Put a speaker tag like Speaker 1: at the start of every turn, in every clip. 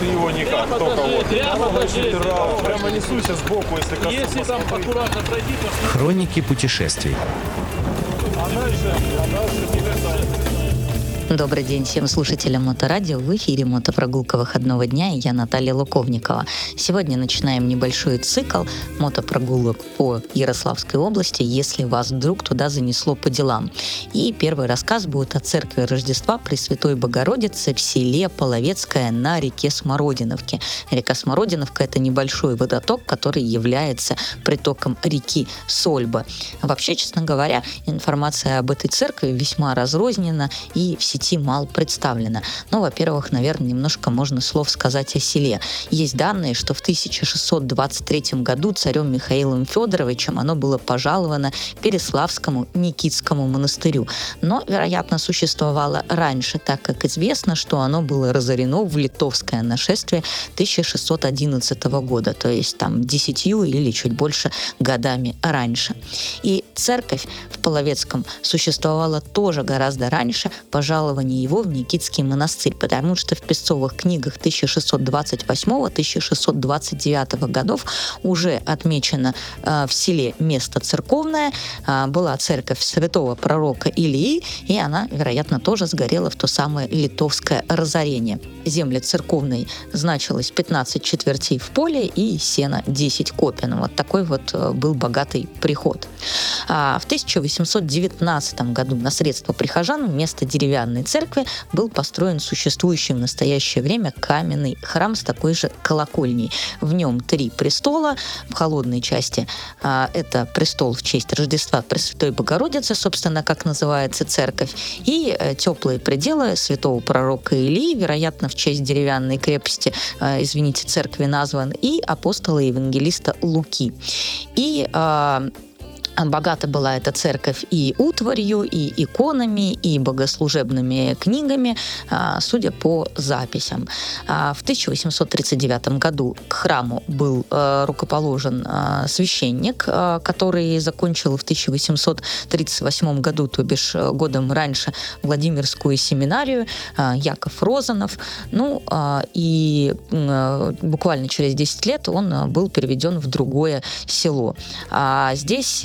Speaker 1: его никак, только вот. Прямо несусь сбоку, если коснусь.
Speaker 2: Если там аккуратно пройти, то...
Speaker 3: Хроники путешествий.
Speaker 1: Она же не касается.
Speaker 4: Добрый день всем слушателям Моторадио. В эфире мотопрогулка выходного дня, и я Наталья Луковникова. Сегодня начинаем небольшой цикл мотопрогулок по Ярославской области, если вас вдруг туда занесло по делам. И первый рассказ будет о церкви Рождества Пресвятой Богородицы в селе Половецкое на реке Смородиновке. Река Смородиновка — это небольшой водоток, который является притоком реки Сольба. Вообще, честно говоря, информация об этой церкви весьма разрознена и в сети мало представлено. Но, во-первых, наверное, немножко можно слов сказать о селе. Есть данные, что в 1623 году царем Михаилом Федоровичем оно было пожаловано Переславскому Никитскому монастырю. Но, вероятно, существовало раньше, так как известно, что оно было разорено в литовское нашествие 1611 года, то есть там 10 или чуть больше годами раньше. И церковь в Половецком существовала тоже гораздо раньше пожалования его в Никитский монастырь, потому что в песцовых книгах 1628-1629 годов уже отмечено в селе место церковное, была церковь святого пророка Илии, и она, вероятно, тоже сгорела в то самое литовское разорение. Земли церковной значилось 15 четвертей в поле и сено 10 копен. Вот такой вот был богатый приход. В 1819 году на средства прихожан вместо деревянной церкви был построен существующий в настоящее время каменный храм с такой же колокольней. В нем 3 престола. В холодной части это престол в честь Рождества Пресвятой Богородицы, собственно, как называется церковь, и теплые пределы святого пророка Илии, вероятно, в честь деревянной крепости, церкви назван, и апостола евангелиста Луки. И богата была эта церковь и утварью, и иконами, и богослужебными книгами, судя по записям. В 1839 году к храму был рукоположен священник, который закончил в 1838 году, то бишь годом раньше, Владимирскую семинарию, Яков Розанов. И буквально через 10 лет он был переведен в другое село. Здесь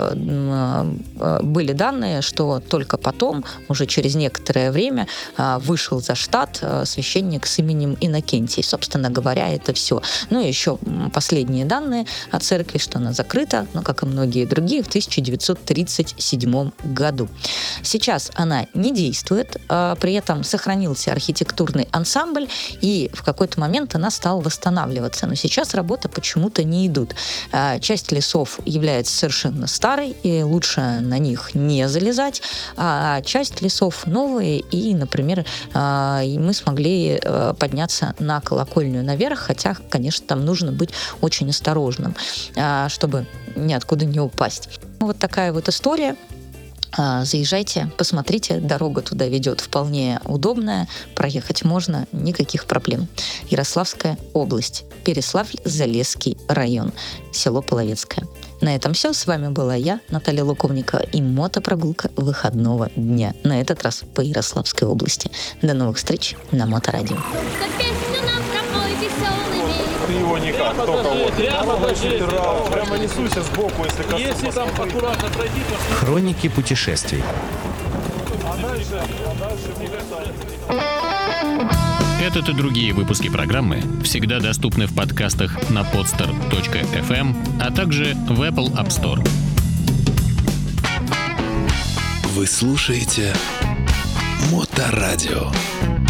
Speaker 4: были данные, что только потом, уже через некоторое время, вышел за штат священник с именем Иннокентий. Собственно говоря, это все. И еще последние данные о церкви, что она закрыта, как и многие другие, в 1937 году. Сейчас она не действует, при этом сохранился архитектурный ансамбль, и в какой-то момент она стала восстанавливаться. Но сейчас работы почему-то не идут. Часть лесов является совершенно старой, и лучше на них не залезать, а часть лесов новые, и, например, мы смогли подняться на колокольню наверх, хотя, конечно, там нужно быть очень осторожным, чтобы ниоткуда не упасть. Вот такая вот история. Заезжайте, посмотрите, дорога туда ведет вполне удобная, проехать можно, никаких проблем. Ярославская область, Переславль-Залесский район, село Половецкое. На этом все. С вами была я, Наталья Луковникова, и мотопрогулка выходного дня. На этот раз по Ярославской области. До новых встреч на Моторадио.
Speaker 1: Его никак, только вот. Прямо несусь сбоку, если коснусь.
Speaker 2: Если там аккуратно пройти, то...
Speaker 3: Хроники путешествий.
Speaker 1: Она же не касается.
Speaker 5: Этот и другие выпуски программы всегда доступны в подкастах на podster.fm, а также в Apple App Store.
Speaker 6: Вы слушаете Моторадио.